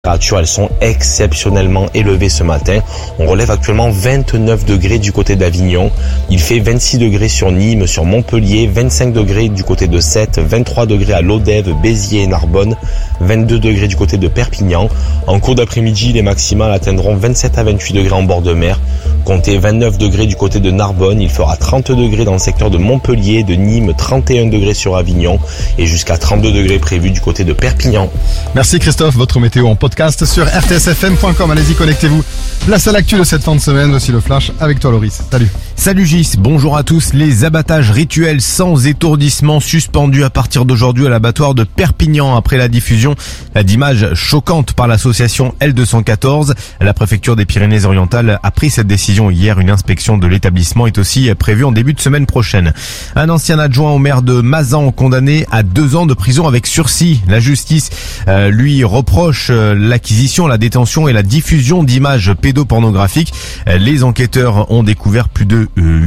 Les températures, elles sont exceptionnellement élevées ce matin. On relève actuellement 29 degrés du côté d'Avignon. Il fait 26 degrés sur Nîmes, sur Montpellier, 25 degrés du côté de Sète, 23 degrés à Lodève, Béziers et Narbonne, 22 degrés du côté de Perpignan. En cours d'après-midi, les maximales atteindront 27 à 28 degrés en bord de mer. Comptez 29 degrés du côté de Narbonne. Il fera 30 degrés dans le secteur de Montpellier, de Nîmes, 31 degrés sur Avignon et jusqu'à 32 degrés prévus du côté de Perpignan. Merci Christophe, votre météo en podcast sur rtsfm.com. Allez-y, connectez-vous. Place à l'actu de cette fin de semaine. Voici le flash avec toi Loris. Salut. Salut Gis, bonjour à tous. Les abattages rituels sans étourdissement suspendus à partir d'aujourd'hui à l'abattoir de Perpignan après la diffusion d'images choquantes par l'association L214. La préfecture des Pyrénées-Orientales a pris cette décision hier. Une inspection de l'établissement est aussi prévue en début de semaine prochaine. Un ancien adjoint au maire de Mazan condamné à 2 ans de prison avec sursis. La justice lui reproche l'acquisition, la détention et la diffusion d'images pédopornographiques. Les enquêteurs ont découvert plus de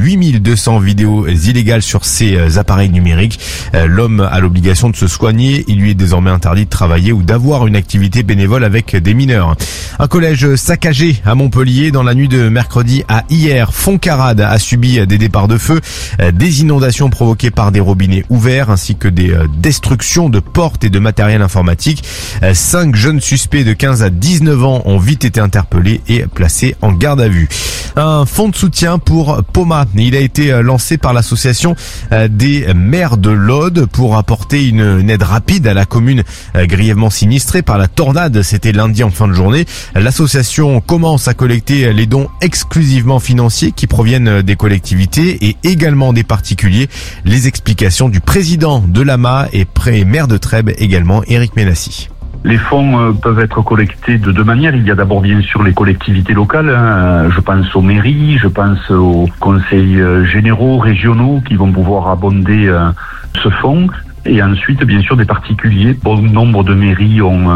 8200 vidéos illégales sur ces appareils numériques. L'homme a l'obligation de se soigner. Il lui est désormais interdit de travailler ou d'avoir une activité bénévole avec des mineurs. Un collège saccagé à Montpellier dans la nuit de mercredi à hier. Fontcarade a subi des départs de feu, des inondations provoquées par des robinets ouverts ainsi que des destructions de portes et de matériel informatique. 5 jeunes suspects de 15 à 19 ans ont vite été interpellés et placés en garde à vue. Un fonds de soutien pour Poma. Il a été lancé par l'association des maires de l'Aude pour apporter une aide rapide à la commune grièvement sinistrée par la tornade. C'était lundi en fin de journée. L'association commence à collecter les dons exclusivement financiers qui proviennent des collectivités et également des particuliers. Les explications du président de l'AMA et maire de Trèbes également, Éric Ménassi. Les fonds peuvent être collectés de 2 manières. Il y a d'abord bien sûr les collectivités locales. Je pense aux mairies, je pense aux conseils généraux, régionaux qui vont pouvoir abonder ce fonds. Et ensuite, bien sûr, des particuliers. Bon nombre de mairies ont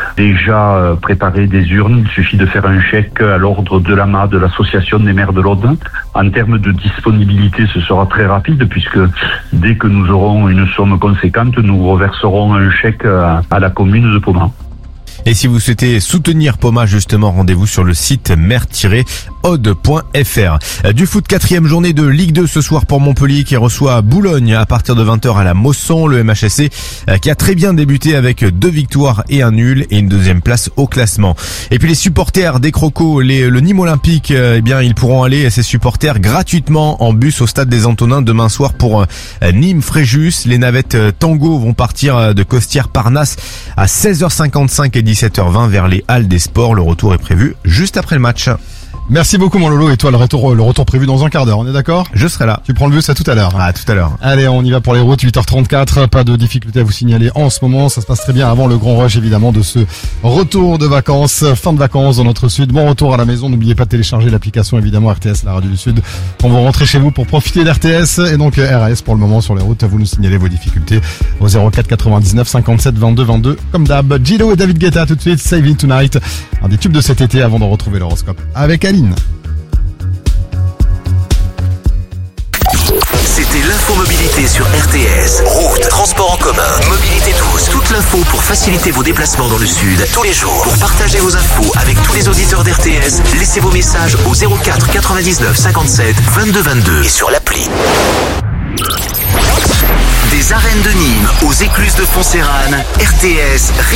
déjà préparé des urnes. Il suffit de faire un chèque à l'ordre de l'AMA, de l'Association des maires de l'Aude. En termes de disponibilité, ce sera très rapide puisque dès que nous aurons une somme conséquente, nous reverserons un chèque à la commune de Poma. Et si vous souhaitez soutenir Poma, justement, rendez-vous sur le site maire-aude.fr. Du foot, 4e journée de Ligue 2 ce soir pour Montpellier qui reçoit Boulogne à partir de 20h à la Mosson. Le MHSC qui a très bien débuté avec 2 victoires et un nul et une 2e place au classement. Et puis les supporters des Crocos, le Nîmes Olympique, ils pourront aller, ces supporters, gratuitement en bus au stade des Antonins demain soir pour Nîmes-Fréjus. Les navettes Tango vont partir de Costières-Parnasse à 16h55 et 17h20 vers les Halles des Sports. Le retour est prévu juste après le match. Merci beaucoup mon Lolo, et toi le retour prévu dans un quart d'heure, on est d'accord? Je serai là. Tu prends le bus à tout à l'heure. À tout à l'heure. Allez, on y va pour les routes, 8h34, pas de difficulté à vous signaler en ce moment, ça se passe très bien avant le grand rush évidemment de ce retour de vacances, fin de vacances dans notre sud. Bon retour à la maison, n'oubliez pas de télécharger l'application évidemment RTS, la radio du sud, quand vous rentrez chez vous pour profiter d'RTS et donc RAS pour le moment sur les routes, vous nous signalez vos difficultés au 04 99 57 22 22 comme d'hab. Gillo et David Guetta tout de suite, Saving Tonight, un des tubes de cet été avant de retrouver l'horoscope avec Aline. C'était l'infomobilité sur RTS. Route, transport en commun, mobilité douce. Toute l'info pour faciliter vos déplacements dans le sud tous les jours. Pour partager vos infos avec tous les auditeurs d'RTS, laissez vos messages au 04 99 57 22 22 et sur l'appli. Des arènes de Nîmes aux écluses de Foncérane, RTS